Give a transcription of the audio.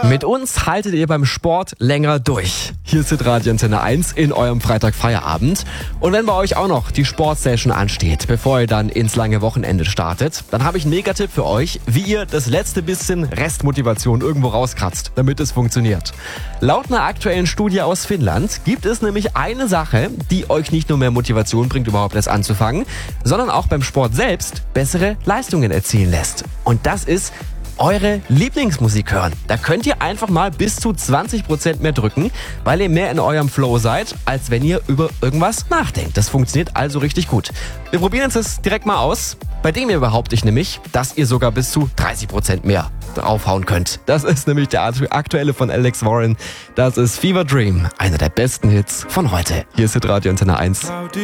Mit uns haltet ihr beim Sport länger durch. Hier ist Radio Antenne 1 in eurem Freitagfeierabend. Und wenn bei euch auch noch die Sportsession ansteht, bevor ihr dann ins lange Wochenende startet, dann habe ich einen Megatipp für euch, wie ihr das letzte bisschen Restmotivation irgendwo rauskratzt, damit es funktioniert. Laut einer aktuellen Studie aus Finnland gibt es nämlich eine Sache, die euch nicht nur mehr Motivation bringt, überhaupt erst anzufangen, sondern auch beim Sport selbst bessere Leistungen erzielen lässt. Und das ist eure Lieblingsmusik hören. Da könnt ihr einfach mal bis zu 20% mehr drücken, weil ihr mehr in eurem Flow seid, als wenn ihr über irgendwas nachdenkt. Das funktioniert also richtig gut. Wir probieren uns das direkt mal aus. Bei dem hier behaupte ich nämlich, dass ihr sogar bis zu 30% mehr draufhauen könnt. Das ist nämlich der aktuelle von Alex Warren. Das ist Fever Dream, einer der besten Hits von heute. Hier ist Radio Antenne 1.